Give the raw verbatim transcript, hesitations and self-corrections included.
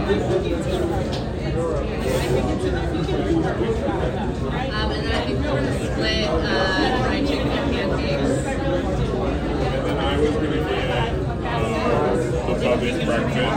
Um, and then I think we're going to split uh, fried chicken and pancakes. And then I was going to get uh, a Bubba's breakfast.